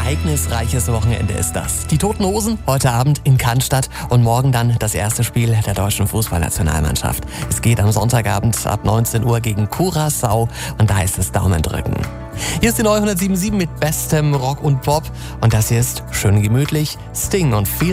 ereignisreiches Wochenende ist das. Die Toten Hosen heute Abend in Cannstatt und morgen dann das erste Spiel der deutschen Fußballnationalmannschaft. Es geht am Sonntagabend ab 19 Uhr gegen Curaçao und da heißt es Daumen drücken. Hier ist die neue 107.7 mit bestem Rock und Pop und das hier ist schön gemütlich, Sting und viel